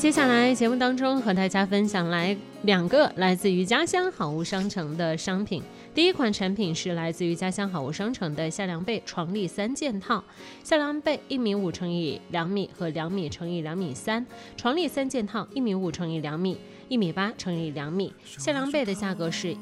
接下来节目当中和大家分享两个来自于家乡好物商城的商品。第一款产品是来自于家乡好物商城的夏凉被床笠3件套，夏凉被1.5米乘以2米和2米乘以2米3，床笠3件套1.5米乘以2米，1.8米乘以2米。夏凉被的价格是